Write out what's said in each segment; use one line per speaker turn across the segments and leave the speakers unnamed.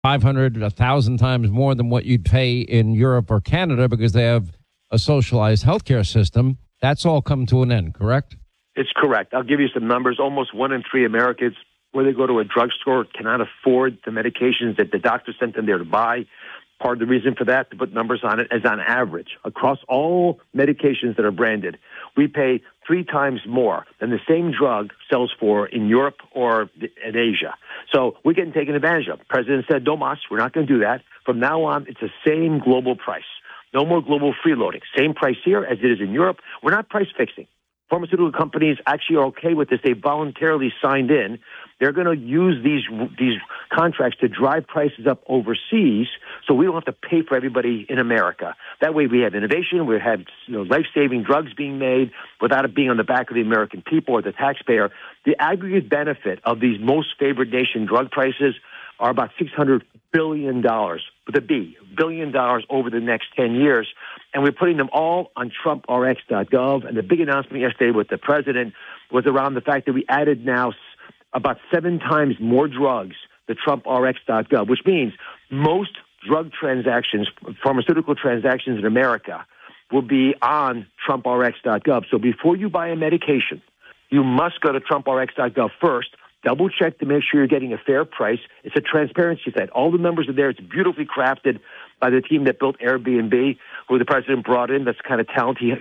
500, 1,000 times more than what you'd pay in Europe or Canada because they have a socialized healthcare system. That's all come to an end, correct?
It's correct. I'll give you some numbers. Almost 1 in 3 Americans, where they go to a drugstore, cannot afford the medications that the doctor sent them there to buy. Part of the reason for that, to put numbers on it, is on average, across all medications that are branded, we pay 3 times more than the same drug sells for in Europe or in Asia. So we're getting taken advantage of. The president said, no mas, we're not going to do that. From now on, it's the same global price. No more global freeloading. Same price here as it is in Europe. We're not price fixing. Pharmaceutical companies actually are okay with this. They voluntarily signed in. They're going to use these contracts to drive prices up overseas, so we don't have to pay for everybody in America. That way, we have innovation. We have life-saving drugs being made without it being on the back of the American people or the taxpayer. The aggregate benefit of these most favored nation drug prices are about $600 billion, with a B, $billion over the next 10 years. And we're putting them all on TrumpRx.gov. And the big announcement yesterday with the president was around the fact that we added now about 7 times more drugs to TrumpRx.gov, which means most drug transactions, pharmaceutical transactions in America, will be on TrumpRx.gov. So before you buy a medication, you must go to TrumpRx.gov first. Double check to make sure you're getting a fair price. It's a transparency site. All the numbers are there. It's beautifully crafted by the team that built Airbnb, who the president brought in. That's the kind of talent he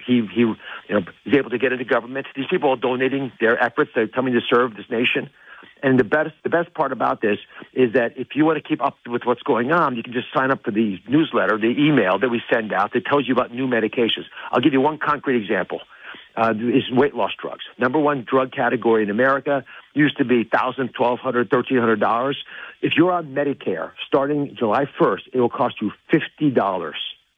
is able to get into government. These people are donating their efforts. They're coming to serve this nation. And the best part about this is that if you want to keep up with what's going on, you can just sign up for the newsletter, the email that we send out that tells you about new medications. I'll give you one concrete example. Is weight loss drugs. Number one drug category in America, used to be $1,000, $1,200, $1,300. If you're on Medicare, starting July 1st, it will cost you $50.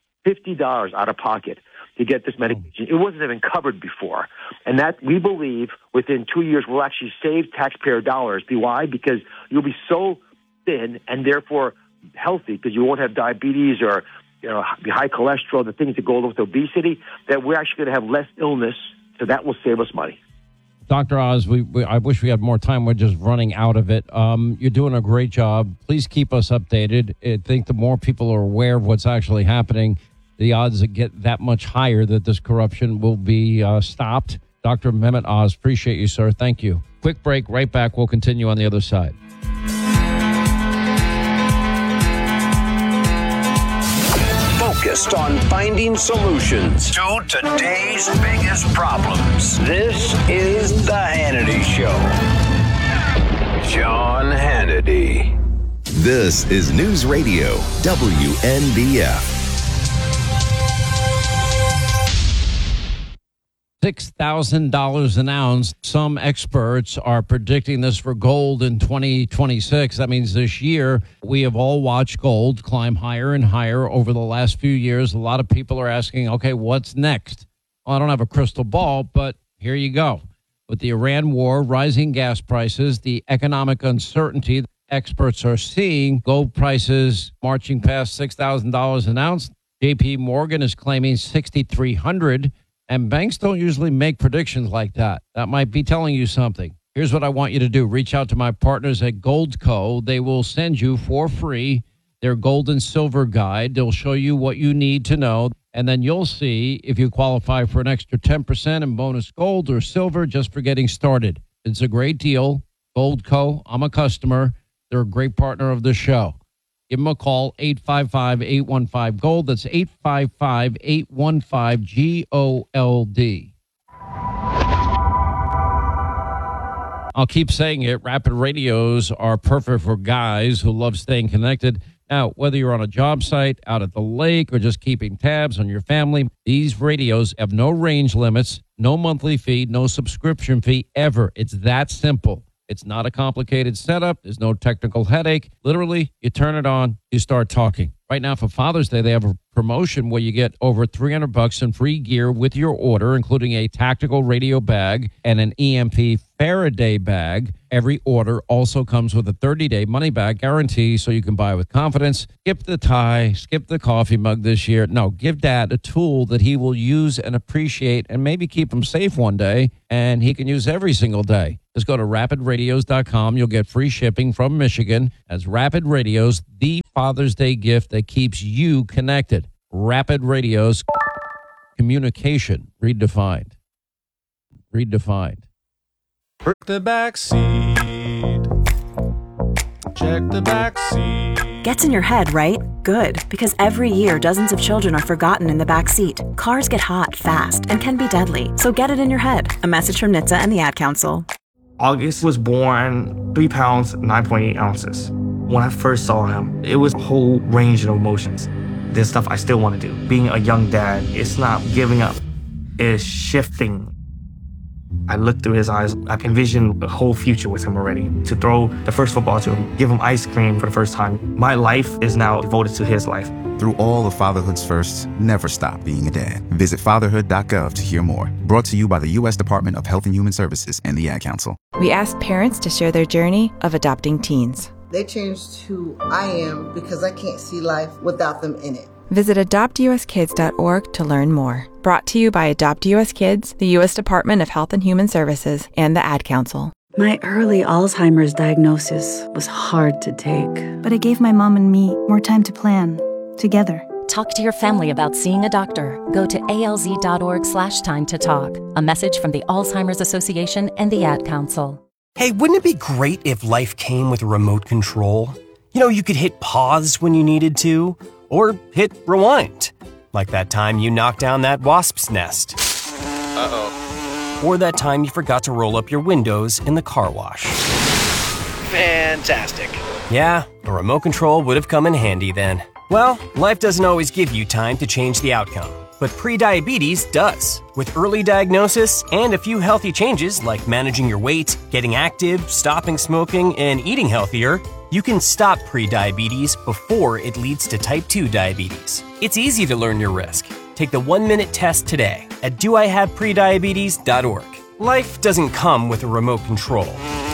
$50 out of pocket to get this medication. It wasn't even covered before. And that, we believe, within 2 years, will actually save taxpayer dollars. Why? Because you'll be so thin and therefore healthy, because you won't have diabetes or high cholesterol, the things that go along with obesity, that we're actually going to have less illness, so that will save us money.
Dr. Oz, I wish we had more time. We're just running out of it. You're doing a great job. Please keep us updated. I think the more people are aware of what's actually happening, the odds that get that much higher that this corruption will be stopped. Dr. Mehmet Oz, appreciate you, sir. Thank you. Quick break, right back. We'll continue on the other side.
Focused on finding solutions to today's biggest problems. This is The Hannity Show. Sean Hannity.
This is News Radio WNBF.
$6,000 an ounce. Some experts are predicting this for gold in 2026. That means this year we have all watched gold climb higher and higher over the last few years. A lot of people are asking, okay, what's next? Well, I don't have a crystal ball, but here you go. With the Iran war, rising gas prices, the economic uncertainty experts are seeing, gold prices marching past $6,000 an ounce. JP Morgan is claiming $6,300. And banks don't usually make predictions like that. That might be telling you something. Here's what I want you to do. Reach out to my partners at Goldco. They will send you for free their gold and silver guide. They'll show you what you need to know. And then you'll see if you qualify for an extra 10% in bonus gold or silver just for getting started. It's a great deal. Goldco, I'm a customer. They're a great partner of the show. Give them a call, 855-815-GOLD. That's 855-815-GOLD. I'll keep saying it. Rapid radios are perfect for guys who love staying connected. Now, whether you're on a job site, out at the lake, or just keeping tabs on your family, these radios have no range limits, no monthly fee, no subscription fee ever. It's that simple. It's not a complicated setup. There's no technical headache. Literally, you turn it on, you start talking. Right now for Father's Day, they have a promotion where you get over $300 in free gear with your order, including a tactical radio bag and an EMP Faraday bag. Every order also comes with a 30-day money-back guarantee, so you can buy with confidence. Skip the tie, skip the coffee mug this year. No, give Dad a tool that he will use and appreciate and maybe keep him safe one day, and he can use every single day. Just go to rapidradios.com. You'll get free shipping from Michigan. As Rapid Radios, the Father's Day gift that keeps you connected. Rapid Radios, communication redefined. Redefined.
Check the back seat. Check the back seat.
Gets in your head, right? Good, because every year dozens of children are forgotten in the back seat. Cars get hot fast and can be deadly, so get it in your head. A message from NHTSA and the Ad Council.
August was born 3 pounds, 9.8 ounces. When I first saw him, it was a whole range of emotions. There's stuff I still want to do. Being a young dad, it's not giving up. It's shifting. I looked through his eyes. I envisioned a whole future with him already. To throw the first football to him, give him ice cream for the first time. My life is now devoted to his life.
Through all of fatherhood's firsts, never stop being a dad. Visit fatherhood.gov to hear more. Brought to you by the U.S. Department of Health and Human Services and the Ad Council.
We asked parents to share their journey of adopting teens.
They changed who I am because I can't see life without them in it.
Visit adoptuskids.org to learn more. Brought to you by Adopt US Kids, the U.S. Department of Health and Human Services, and the Ad Council.
My early Alzheimer's diagnosis was hard to take, but it gave my mom and me more time to plan together.
Talk to your family about seeing a doctor. Go to alz.org/time to talk. A message from the Alzheimer's Association and the Ad Council.
Hey, wouldn't it be great if life came with a remote control? You know, you could hit pause when you needed to, or hit rewind. Like that time you knocked down that wasp's nest. Uh-oh. Or that time you forgot to roll up your windows in the car wash.
Fantastic.
Yeah, a remote control would have come in handy then. Well, life doesn't always give you time to change the outcome, but prediabetes does. With early diagnosis and a few healthy changes like managing your weight, getting active, stopping smoking, and eating healthier, you can stop prediabetes before it leads to type 2 diabetes. It's easy to learn your risk. Take the 1-minute test today at doihaveprediabetes.org. Life doesn't come with a remote control.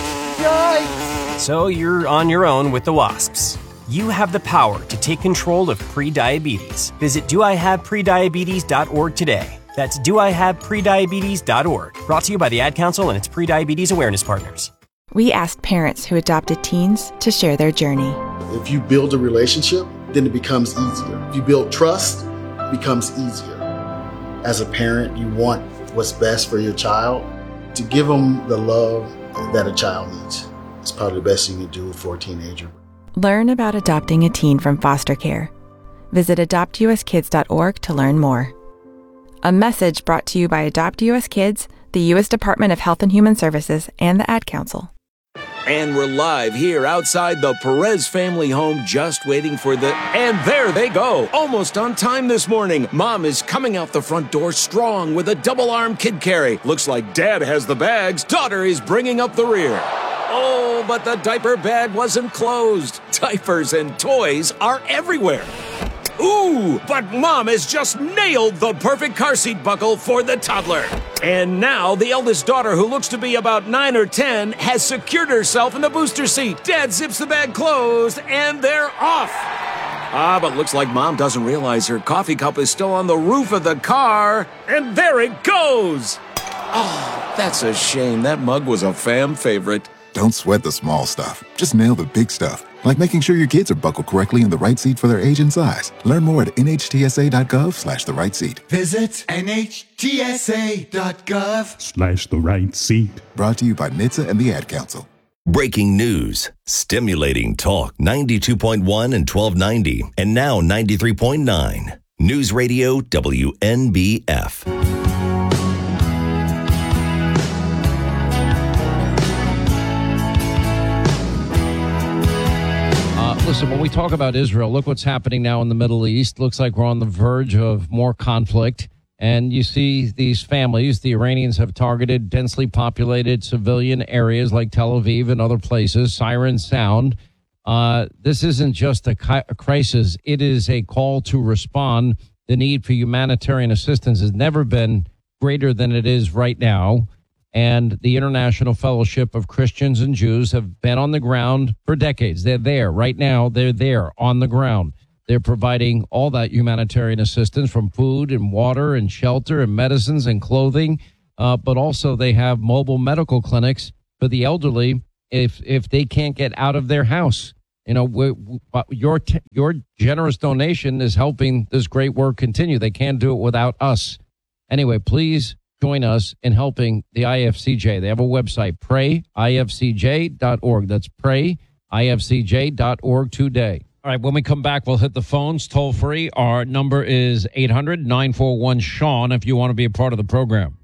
Yikes! So you're on your own with the wasps. You have the power to take control of prediabetes. Visit doihaveprediabetes.org today. That's doihaveprediabetes.org. Brought to you by the Ad Council and its prediabetes awareness partners.
We asked parents who adopted teens to share their journey.
If you build a relationship, then it becomes easier. If you build trust, it becomes easier. As a parent, you want what's best for your child. To give them the love that a child needs. It's probably the best you can do for a teenager.
Learn about adopting a teen from foster care. Visit adoptuskids.org to learn more. A message brought to you by Adopt US Kids, the U.S. Department of Health and Human Services, and the Ad Council.
And we're live here outside the Perez family home, just waiting for the... And there they go! Almost on time this morning. Mom is coming out the front door strong with a double-arm kid carry. Looks like Dad has the bags. Daughter is bringing up the rear. Oh, but the diaper bag wasn't closed. Diapers and toys are everywhere. Ooh, but Mom has just nailed the perfect car seat buckle for the toddler. And now the eldest daughter, who looks to be about 9 or 10, has secured herself in the booster seat. Dad zips the bag closed, and they're off. But looks like Mom doesn't realize her coffee cup is still on the roof of the car. And there it goes. Oh, that's a shame. That mug was a fam favorite.
Don't sweat the small stuff. Just nail the big stuff. Like making sure your kids are buckled correctly in the right seat for their age and size. Learn more at nhtsa.gov/the right seat.
Visit nhtsa.gov/the right seat.
Brought to you by NHTSA and the Ad Council.
Breaking news, stimulating talk, 92.1 and 1290, and now 93.9. News Radio WNBF.
Listen, when we talk about Israel, look what's happening now in the Middle East. Looks like we're on the verge of more conflict. And you see these families, the Iranians have targeted densely populated civilian areas like Tel Aviv and other places. Sirens sound. This isn't just a crisis. It is a call to respond. The need for humanitarian assistance has never been greater than it is right now. And the International Fellowship of Christians and Jews have been on the ground for decades. They're there right now. They're there on the ground. They're providing all that humanitarian assistance, from food and water and shelter and medicines and clothing. But also they have mobile medical clinics for the elderly if they can't get out of their house. You know, your generous donation is helping this great work continue. They can't do it without us. Anyway, please join us in helping the IFCJ. They have a website, prayifcj.org. That's prayifcj.org today. All right, when we come back, we'll hit the phones toll free. Our number is 800-941-SEAN if you want to be a part of the program.